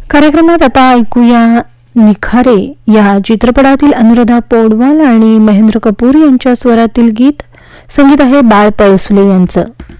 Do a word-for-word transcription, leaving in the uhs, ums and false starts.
कार्यक्रमात आता ऐकूया निखारे या चित्रपटातील अनुराधा पौडवाल आणि महेंद्र कपूर यांच्या स्वरातील गीत. संगीत आहे बाळ पळसुले यांचं.